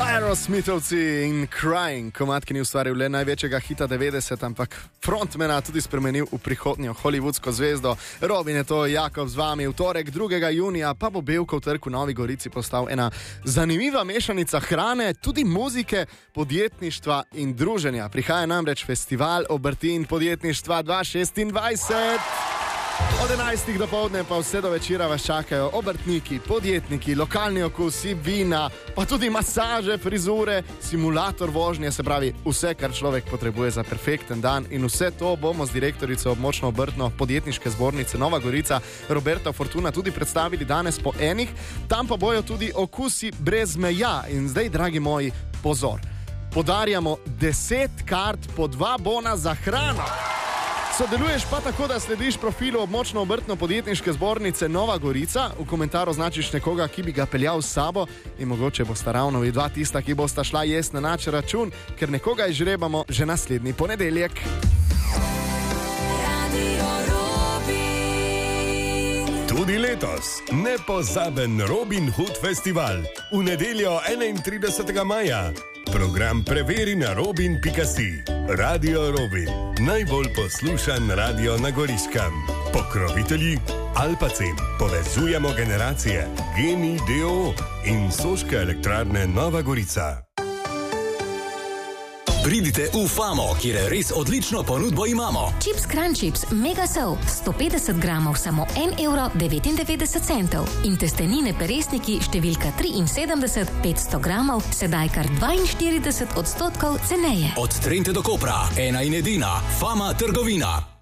Aerosmithovci in Crying, komad, ki ni ustvaril le največjega hita 90, ampak frontmana tudi spremenil v prihodnjo hollywoodsko zvezdo. Robin je to, Jakob z vami. V torek 2. junija pa bo Bevkov trg v Novi Gorici postal ena zanimiva mešanica hrane, tudi muzike, podjetništva in druženja. Prihaja namreč festival obrti in podjetništva 2026. Od 11. dopoldne pa vse do večera vas čakajo obrtniki, podjetniki, lokalni okusi, vina, pa tudi masaže, frizure, simulator vožnje, se pravi vse, kar človek potrebuje za perfekten dan. In vse to bomo z direktorico območno obrtno podjetniške zbornice Nova Gorica Roberto Fortuna tudi predstavili danes po enih. Tam pa bojo tudi okusi brez meja. In zdaj, dragi moji, pozor. Podarjamo 10 kart po 2 bona za hrano. Sodeluješ pa tako, da slediš profilu območno obrtno podjetniške zbornice Nova Gorica, v komentaru označiš nekoga, ki bi ga peljal s sabo in mogoče bosta ravno vidva tista, ki bosta šla jest na naš račun, ker nekoga izžrebamo že naslednji ponedeljek. Tudi letos nepozaben Robin Hood festival v nedeljo 31. maja. Program preveri na robin.si. Radio Robin, najbolj poslušan radio na Goriškem. Pokrovitelji Alpacem, povezujemo generacije, Geni DO in Soške elektrarne Nova Gorica. Pridite v Famo, kjer res odlično ponudbo imamo. Chips Crunchips Mega Soul 150 gramov samo 1,99 €. In testenine peresniki številka 73 500 gramov sedaj kar 42% ceneje. Od Trente do Kopra, ena in edina Fama trgovina.